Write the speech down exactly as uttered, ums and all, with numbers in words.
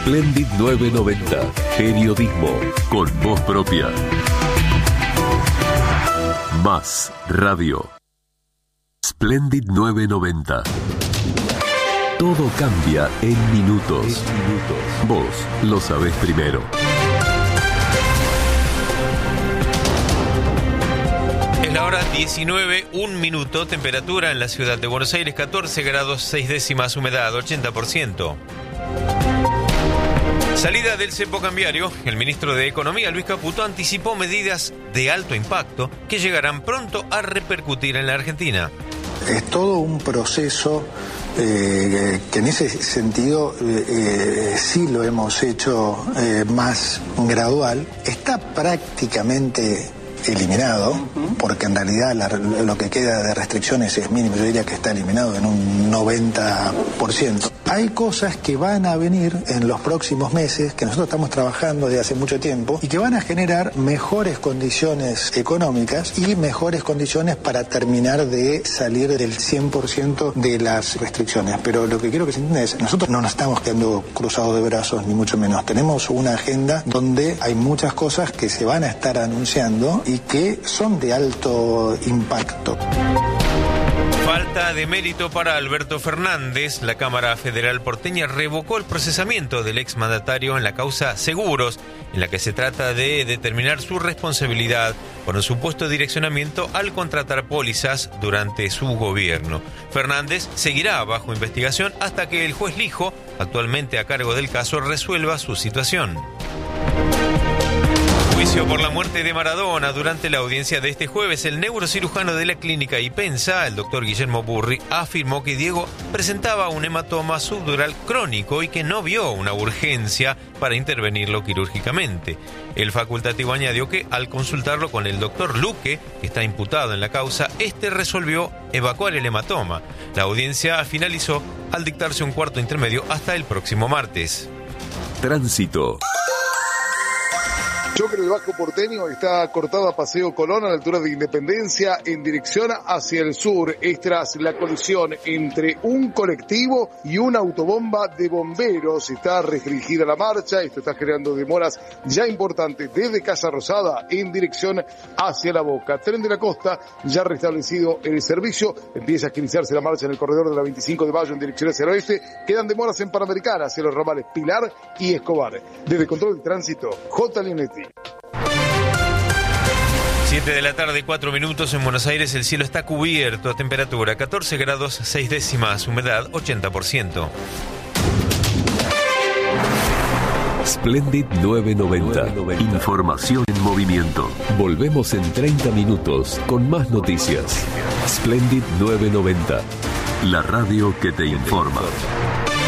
Splendid novecientos noventa. Periodismo con voz propia. Más radio. Splendid novecientos noventa. Todo cambia en minutos. Vos lo sabés primero. Es la hora diecinueve, un minuto. Temperatura en la ciudad de Buenos Aires, catorce grados seis décimas, humedad ochenta por ciento. Salida del cepo cambiario. El ministro de Economía, Luis Caputo, anticipó medidas de alto impacto que llegarán pronto a repercutir en la Argentina. Es todo un proceso eh, que en ese sentido eh, eh, sí lo hemos hecho eh, más gradual. Está prácticamente eliminado, porque en realidad la, lo que queda de restricciones es mínimo. Yo diría que está eliminado en un noventa por ciento. Hay cosas que van a venir en los próximos meses, que nosotros estamos trabajando desde hace mucho tiempo, y que van a generar mejores condiciones económicas y mejores condiciones para terminar de salir del cien por ciento de las restricciones. Pero lo que quiero que se entienda es, nosotros no nos estamos quedando cruzados de brazos, ni mucho menos. Tenemos una agenda donde hay muchas cosas que se van a estar anunciando y que son de alto impacto. Falta de mérito para Alberto Fernández. La Cámara Federal porteña revocó el procesamiento del exmandatario en la causa Seguros, en la que se trata de determinar su responsabilidad por un supuesto direccionamiento al contratar pólizas durante su gobierno. Fernández seguirá bajo investigación hasta que el juez Lijo, actualmente a cargo del caso, resuelva su situación. Juicio por la muerte de Maradona. Durante la audiencia de este jueves, el neurocirujano de la clínica Ipensa, el doctor Guillermo Burri, afirmó que Diego presentaba un hematoma subdural crónico y que no vio una urgencia para intervenirlo quirúrgicamente. El facultativo añadió que al consultarlo con el doctor Luque, que está imputado en la causa, este resolvió evacuar el hematoma. La audiencia finalizó al dictarse un cuarto intermedio hasta el próximo martes. Tránsito. Choque del Bajo Porteño, está cortada Paseo Colón a la altura de Independencia en dirección hacia el sur. Es tras la colisión entre un colectivo y una autobomba de bomberos. Está restringida la marcha, esto está generando demoras ya importantes desde Casa Rosada en dirección hacia La Boca. Tren de la Costa ya restablecido el servicio, empieza a agilizarse la marcha en el corredor de la veinticinco de mayo en dirección hacia el oeste. Quedan demoras en Panamericana hacia los ramales Pilar y Escobar. Desde Control de Tránsito, J. Linetti. siete de la tarde, cuatro minutos en Buenos Aires. El cielo está cubierto a temperatura catorce grados seis décimas, humedad ochenta por ciento. Splendid novecientos noventa. Información en movimiento. Volvemos en treinta minutos con más noticias. Splendid novecientos noventa. La radio que te informa.